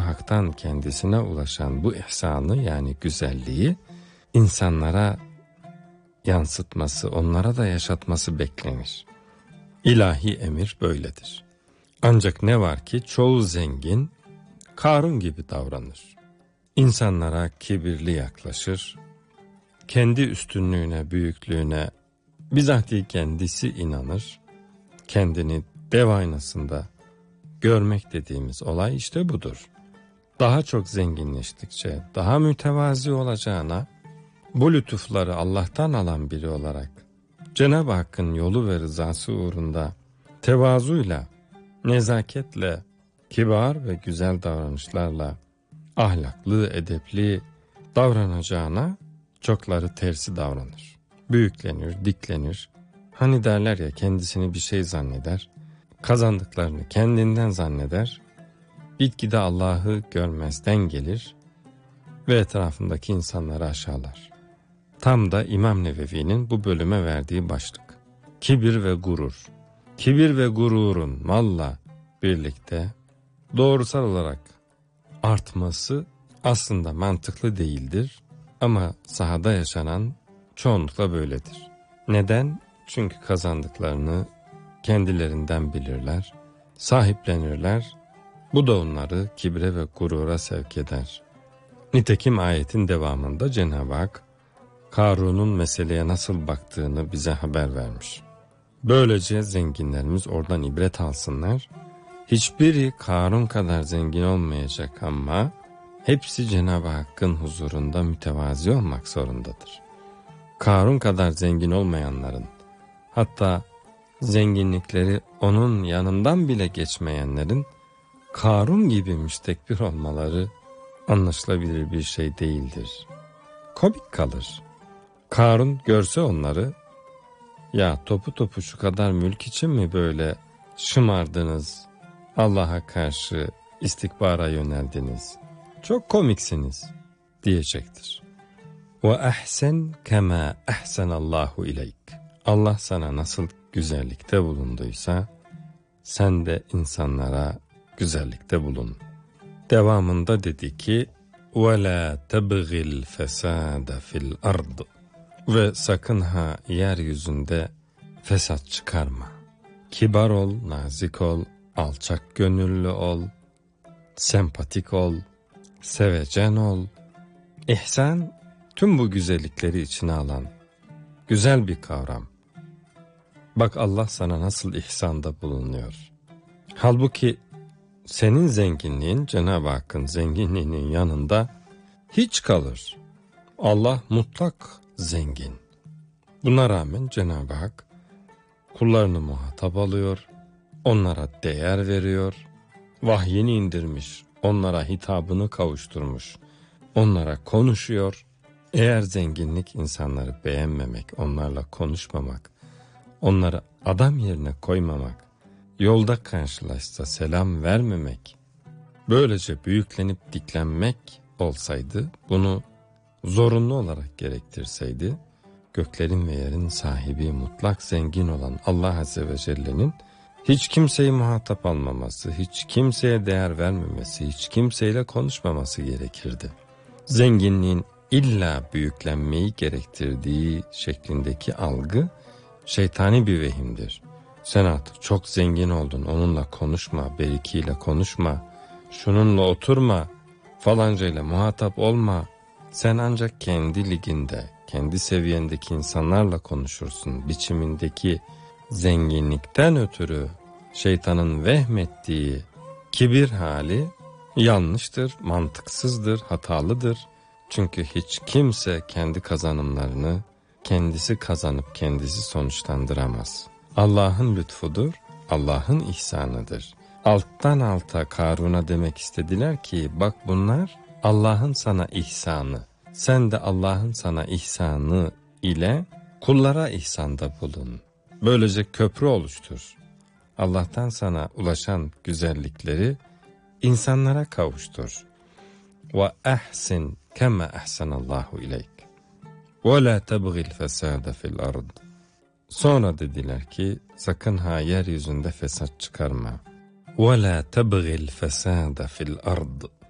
Hak'tan kendisine ulaşan bu ihsanı, yani güzelliği insanlara yansıtması, onlara da yaşatması beklenir. İlahi emir böyledir. Ancak ne var ki çoğu zengin Karun gibi davranır. İnsanlara kibirli yaklaşır, kendi üstünlüğüne, büyüklüğüne bizatihi kendisi inanır. Kendini dev aynasında görmek dediğimiz olay işte budur. Daha çok zenginleştikçe daha mütevazi olacağına, bu lütufları Allah'tan alan biri olarak Cenab-ı Hakk'ın yolu ve rızası uğrunda tevazuyla, nezaketle, kibar ve güzel davranışlarla, ahlaklı, edepli davranacağına çokları tersi davranır. Büyüklenir, diklenir. Hani derler ya, kendisini bir şey zanneder, kazandıklarını kendinden zanneder, gitgide Allah'ı görmezden gelir ve etrafındaki insanları aşağılar. Tam da İmam Nevevi'nin bu bölüme verdiği başlık. Kibir ve gurur. Kibir ve gururun malla birlikte doğrusal olarak artması aslında mantıklı değildir ama sahada yaşanan çoğunlukla böyledir. Neden? Çünkü kazandıklarını kendilerinden bilirler, sahiplenirler. Bu da onları kibre ve gurura sevk eder. Nitekim ayetin devamında Cenab-ı Hak Karun'un meseleye nasıl baktığını bize haber vermiş. Böylece zenginlerimiz oradan ibret alsınlar. Hiçbiri Karun kadar zengin olmayacak ama hepsi Cenab-ı Hakk'ın huzurunda mütevazi olmak zorundadır. Karun kadar zengin olmayanların, hatta zenginlikleri onun yanından bile geçmeyenlerin Karun gibi müstekbir olmaları anlaşılabilir bir şey değildir. Komik kalır. Karun görse onları, ya topu topu şu kadar mülk için mi böyle şımardınız, Allah'a karşı istikbara yöneldiniz, çok komiksiniz diyecektir. Ve ahsen kema ahsenallahu ileyk. Allah sana nasıl güzellikte bulunduysa sen de insanlara güzellikte bulun. Devamında dedi ki وَلَا تَبْغِ الْفَسَادَ فِي الْأَرْضِ. Ve sakın ha yeryüzünde fesat çıkarma. Kibar ol, nazik ol, alçak gönüllü ol, sempatik ol, sevecen ol. İhsan tüm bu güzellikleri içine alan güzel bir kavram. Bak Allah sana nasıl ihsanda bulunuyor. Halbuki senin zenginliğin Cenab-ı Hakk'ın zenginliğinin yanında hiç kalır. Allah mutlak zengin. Buna rağmen Cenab-ı Hak kullarını muhatap alıyor, onlara değer veriyor, vahyini indirmiş, onlara hitabını kavuşturmuş, onlara konuşuyor. Eğer zenginlik insanları beğenmemek, onlarla konuşmamak, onları adam yerine koymamak, yolda karşılaşsa selam vermemek, böylece büyüklenip diklenmek olsaydı, bunu zorunlu olarak gerektirseydi, göklerin ve yerin sahibi, mutlak zengin olan Allah Azze ve Celle'nin hiç kimseyi muhatap almaması, hiç kimseye değer vermemesi, hiç kimseyle konuşmaması gerekirdi. Zenginliğin illa büyüklenmeyi gerektirdiği şeklindeki algı şeytani bir vehimdir. Sen artık çok zengin oldun, onunla konuşma, berikiyle konuşma, şununla oturma, falancayla muhatap olma. Sen ancak kendi liginde, kendi seviyendeki insanlarla konuşursun. Biçimindeki zenginlikten ötürü şeytanın vehmettiği kibir hali yanlıştır, mantıksızdır, hatalıdır. Çünkü hiç kimse kendi kazanımlarını kendisi kazanıp kendisi sonuçlandıramaz. Allah'ın lütfudur, Allah'ın ihsanıdır. Alttan alta Karun'a demek istediler ki bak bunlar Allah'ın sana ihsanı. Sen de Allah'ın sana ihsanı ile kullara ihsanda bulun. Böylece köprü oluştur. Allah'tan sana ulaşan güzellikleri insanlara kavuştur. Ve ahsin kema ahsanallahu ileyk. Ve la tebgil fesada fil ard. Sonra dediler ki sakın ha yeryüzünde fesat çıkarma. Ve la tebgil fesada fil ard.